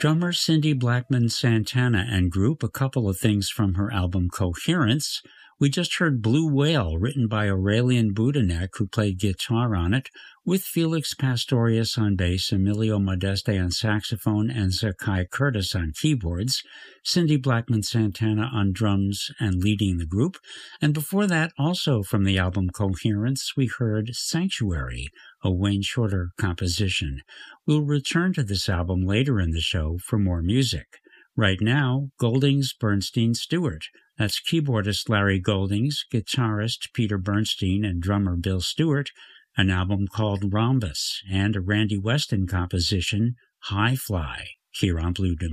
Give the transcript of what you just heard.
Drummer Cindy Blackman Santana and group, a couple of things from her album Coherence. We just heard Blue Whale, written by Aurelian Budanek, who played guitar on it, with Felix Pastorius on bass, Emilio Modeste on saxophone, and Zakai Curtis on keyboards, Cindy Blackman Santana on drums and leading the group. And before that, also from the album Coherence, we heard Sanctuary, a Wayne Shorter composition. We'll return to this album later in the show for more music. Right now, Goldings Bernstein Stewart. That's keyboardist Larry Goldings, guitarist Peter Bernstein, and drummer Bill Stewart, an album called Rhombus, and a Randy Weston composition, High Fly, here on Blue Dominion.